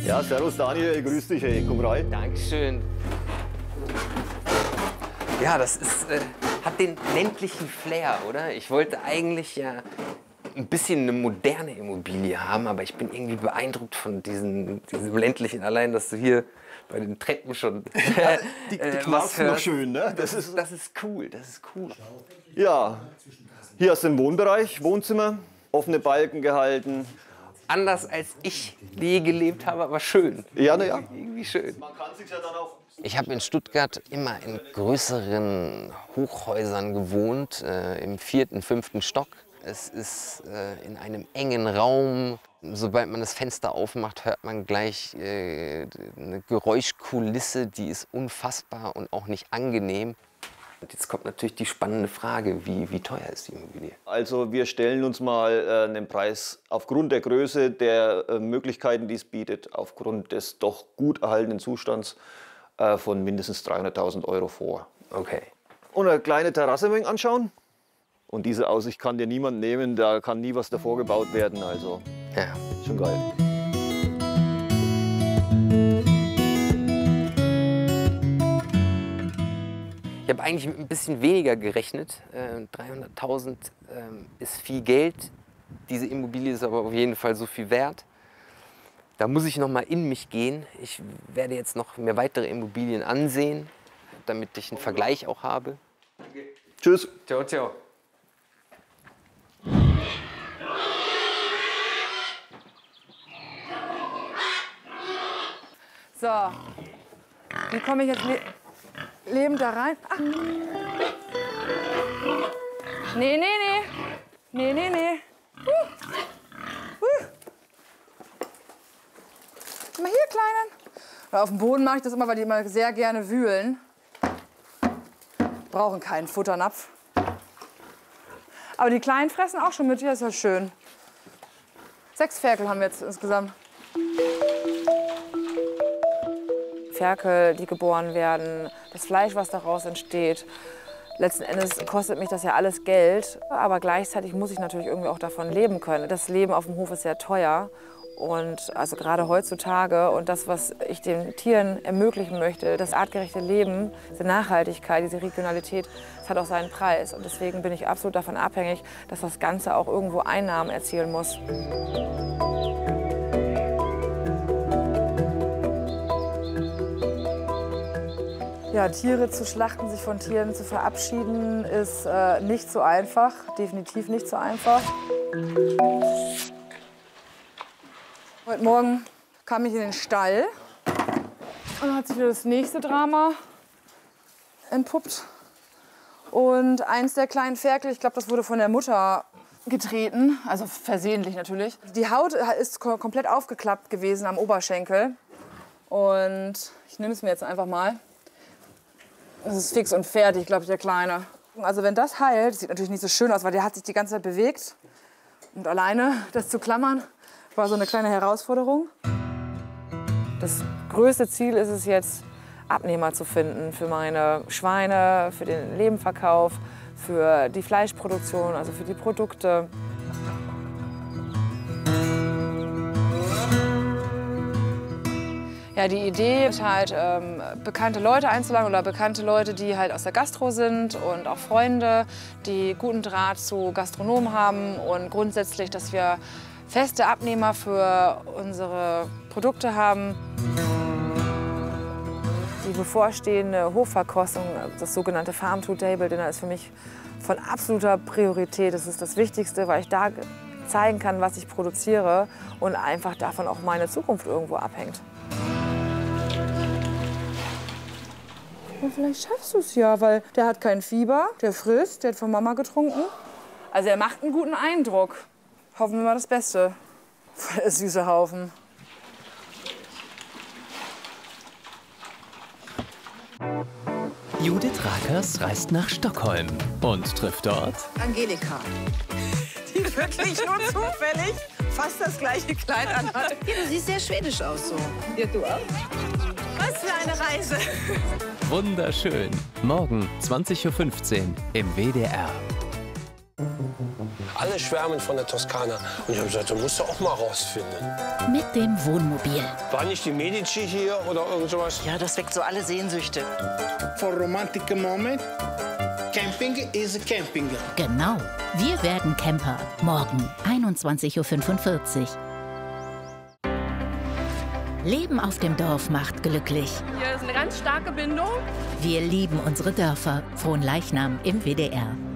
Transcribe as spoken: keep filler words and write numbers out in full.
Ja, servus Daniel, grüß dich, hey, komm rein. Dankeschön. Ja, das ist, äh, hat den ländlichen Flair, oder? Ich wollte eigentlich ja ein bisschen eine moderne Immobilie haben, aber ich bin irgendwie beeindruckt von diesen, diesem ländlichen. Allein, dass du hier bei den Treppen schon Ja, die, die äh, was noch hörst. schön, ne? Das ist, das ist cool, das ist cool. Ja, hier hast du den Wohnbereich, Wohnzimmer, offene Balken gehalten. Anders als ich je gelebt habe, aber schön. Ja, na ja. Irgendwie schön. Man kann sich ja dann auch. Ich habe in Stuttgart immer in größeren Hochhäusern gewohnt, äh, im vierten, fünften Stock. Es ist äh, in einem engen Raum. Sobald man das Fenster aufmacht, hört man gleich äh, eine Geräuschkulisse, die ist unfassbar und auch nicht angenehm. Und jetzt kommt natürlich die spannende Frage, wie, wie teuer ist die Immobilie? Also wir stellen uns mal äh, einen Preis aufgrund der Größe der äh, Möglichkeiten, die es bietet, aufgrund des doch gut erhaltenen Zustands äh, von mindestens dreihunderttausend Euro vor. Okay. Und eine kleine Terrasse ein wenig anschauen. Und diese Aussicht kann dir niemand nehmen, da kann nie was davor gebaut werden, also Ja. schon geil. Ich habe eigentlich mit ein bisschen weniger gerechnet. Äh, dreihunderttausend ähm, ist viel Geld. Diese Immobilie ist aber auf jeden Fall so viel wert. Da muss ich noch mal in mich gehen. Ich werde jetzt noch mir weitere Immobilien ansehen, damit ich einen Vergleich auch habe. Tschüss. Ciao, ciao. So, wie komme ich jetzt le lebend da rein? Ah. Nee, nee, nee. Nee, nee, nee. Huh. Huh. Guck mal hier, Kleinen. Auf dem Boden mache ich das immer, weil die immer sehr gerne wühlen. Brauchen keinen Futternapf. Aber die Kleinen fressen auch schon mit, ja, ist ja schön. Sechs Ferkel haben wir jetzt insgesamt. Ferkel, die geboren werden, das Fleisch, was daraus entsteht. Letzten Endes kostet mich das ja alles Geld, aber gleichzeitig muss ich natürlich irgendwie auch davon leben können. Das Leben auf dem Hof ist sehr teuer und also gerade heutzutage und das, was ich den Tieren ermöglichen möchte, das artgerechte Leben, diese Nachhaltigkeit, diese Regionalität, das hat auch seinen Preis und deswegen bin ich absolut davon abhängig, dass das Ganze auch irgendwo Einnahmen erzielen muss. Ja, Tiere zu schlachten, sich von Tieren zu verabschieden, ist äh, nicht so einfach, definitiv nicht so einfach. Heute Morgen kam ich in den Stall und dann hat sich wieder das nächste Drama entpuppt. Und eins der kleinen Ferkel, ich glaube, das wurde von der Mutter getreten, also versehentlich natürlich. Die Haut ist komplett aufgeklappt gewesen am Oberschenkel. Und ich nehme es mir jetzt einfach mal. Das ist fix und fertig, glaube ich, der Kleine. Also wenn das heilt, sieht natürlich nicht so schön aus, weil der hat sich die ganze Zeit bewegt. Und alleine das zu klammern, war so eine kleine Herausforderung. Das größte Ziel ist es jetzt, Abnehmer zu finden für meine Schweine, für den Lebenverkauf, für die Fleischproduktion, also für die Produkte. Ja, die Idee ist halt, ähm, bekannte Leute einzuladen oder bekannte Leute, die halt aus der Gastro sind und auch Freunde, die guten Draht zu Gastronomen haben und grundsätzlich, dass wir feste Abnehmer für unsere Produkte haben. Die bevorstehende Hofverkostung, das sogenannte Farm-to-Table-Dinner, ist für mich von absoluter Priorität. Das ist das Wichtigste, weil ich da zeigen kann, was ich produziere und einfach davon auch meine Zukunft irgendwo abhängt. Und vielleicht schaffst du es ja, weil der hat kein Fieber, der frisst, der hat von Mama getrunken. Also er macht einen guten Eindruck. Hoffen wir mal das Beste. Voll der süße Haufen. Judith Rakers reist nach Stockholm und trifft dort Angelika, die wirklich nur zufällig fast das gleiche Kleid anhat. Ja, du siehst sehr schwedisch aus so. Ja, du auch. Was für eine Reise. Wunderschön. Morgen zwanzig Uhr fünfzehn im W D R. alle schwärmen von der Toskana. Und ich habe gesagt, du musst du auch mal rausfinden. Mit dem Wohnmobil. War nicht die Medici hier oder irgend sowas? Ja, das weckt so alle Sehnsüchte. For romantic moment, camping is camping. Genau. Wir werden Camper. Morgen einundzwanzig Uhr fünfundvierzig. Leben auf dem Dorf macht glücklich. Hier ist eine ganz starke Bindung. Wir lieben unsere Dörfer. Frohnleichnam im W D R.